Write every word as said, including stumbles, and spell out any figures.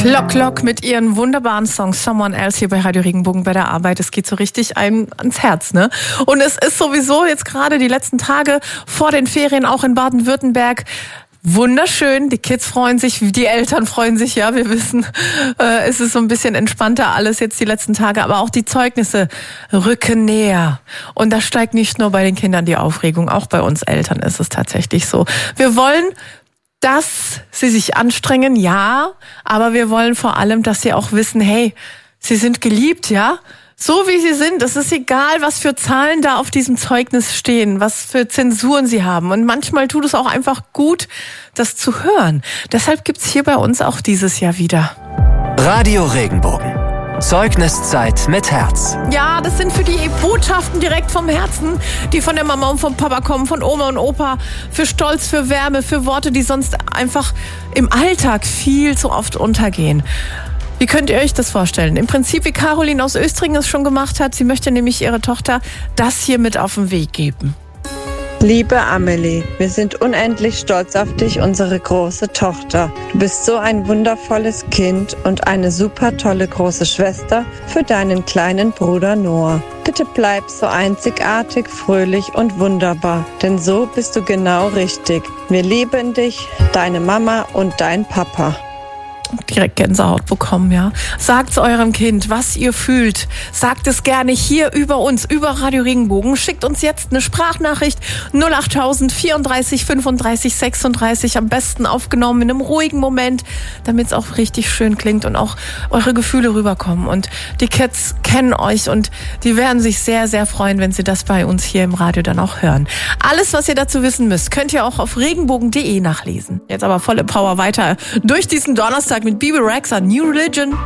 Clock Clock mit ihren wunderbaren Songs Someone Else hier bei Radio Regenbogen bei der Arbeit. Es geht so richtig einem ans Herz, ne? Und es ist sowieso jetzt gerade die letzten Tage vor den Ferien auch in Baden-Württemberg wunderschön. Die Kids freuen sich, die Eltern freuen sich, ja, wir wissen, äh, es ist so ein bisschen entspannter alles jetzt die letzten Tage, aber auch die Zeugnisse rücken näher. Und da steigt nicht nur bei den Kindern die Aufregung, auch bei uns Eltern ist es tatsächlich so. Wir wollen, dass sie sich anstrengen, ja, aber wir wollen vor allem, dass sie auch wissen, hey, sie sind geliebt, ja, so wie sie sind. Es ist egal, was für Zahlen da auf diesem Zeugnis stehen, was für Zensuren sie haben. Und manchmal tut es auch einfach gut, das zu hören. Deshalb gibt's hier bei uns auch dieses Jahr wieder Radio Regenbogen. Zeugniszeit mit Herz. Ja, das sind für die Botschaften direkt vom Herzen, die von der Mama und vom Papa kommen, von Oma und Opa, für Stolz, für Wärme, für Worte, die sonst einfach im Alltag viel zu oft untergehen. Wie könnt ihr euch das vorstellen? Im Prinzip, wie Caroline aus Östringen es schon gemacht hat. Sie möchte nämlich ihrer Tochter das hier mit auf den Weg geben. Liebe Amelie, wir sind unendlich stolz auf dich, unsere große Tochter. Du bist so ein wundervolles Kind und eine super tolle große Schwester für deinen kleinen Bruder Noah. Bitte bleib so einzigartig, fröhlich und wunderbar, denn so bist du genau richtig. Wir lieben dich, deine Mama und dein Papa. Direkt Gänsehaut bekommen, ja. Sagt eurem Kind, was ihr fühlt. Sagt es gerne hier über uns, über Radio Regenbogen. Schickt uns jetzt eine Sprachnachricht null acht tausend vierunddreißig fünfunddreißig sechsunddreißig, am besten aufgenommen in einem ruhigen Moment, damit es auch richtig schön klingt und auch eure Gefühle rüberkommen. Und die Kids kennen euch und die werden sich sehr, sehr freuen, wenn sie das bei uns hier im Radio dann auch hören. Alles, was ihr dazu wissen müsst, könnt ihr auch auf regenbogen punkt de nachlesen. Jetzt aber volle Power weiter durch diesen Donnerstag mit Bebe Rexha, New Religion.